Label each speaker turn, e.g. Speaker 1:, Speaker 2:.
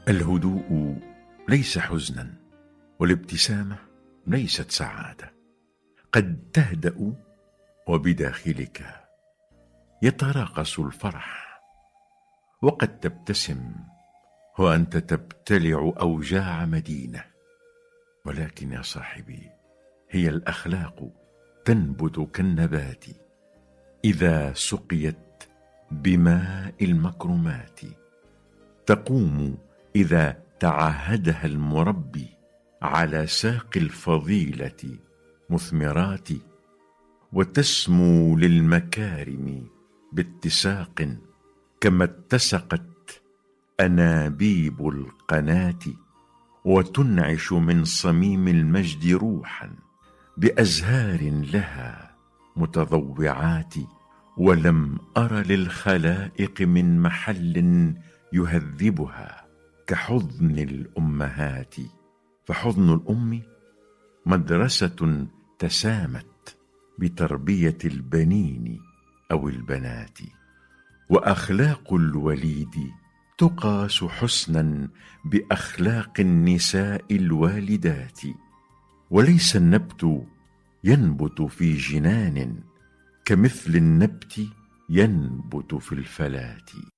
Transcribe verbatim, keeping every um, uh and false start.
Speaker 1: الهدوء ليس حزنا، والابتسامة ليست سعادة. قد تهدأ وبداخلك يتراقص الفرح، وقد تبتسم وأنت تبتلع أوجاع مدينة. ولكن يا صاحبي، هي الأخلاق تنبت كالنبات إذا سقيت بماء المكرمات، تقوم إذا تعهدها المربي على ساق الفضيلة مثمرات، وتسمو للمكارم باتساق كما اتسقت أنابيب القناة، وتنعش من صميم المجد روحا بأزهار لها متضوعات. ولم أر للخلائق من محل يهذبها كحضن الأمهات، فحضن الأم مدرسة تسامت بتربية البنين أو البنات. وأخلاق الوليد تقاس حسنا بأخلاق النساء الوالدات، وليس النبت ينبت في جنان كمثل النبت ينبت في الفلاة.